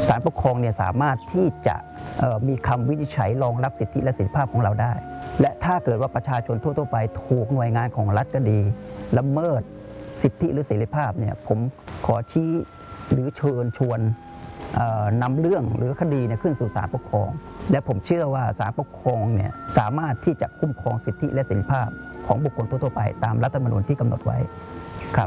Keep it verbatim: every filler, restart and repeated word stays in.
ศาลปกครองเนี่ยสามารถที่จะมีคำวินิจฉัยรองรับสิทธิและเสรีภาพของเราได้และถ้าเกิดว่าประชาชนทั่วๆไปถูกหน่วยงานของรัฐก็ดีละเมิดสิทธิหรือเสรีภาพเนี่ยผมขอชี้หรือเชิญชวนนำเรื่องหรือคดีเนี่ยขึ้นสู่ศาลปกครองและผมเชื่อว่าศาลปกครองเนี่ยสามารถที่จะคุ้มครองสิทธิและเสรีภาพของบุคคลทั่วๆไปตามรัฐธรรมนูญที่กำหนดไว้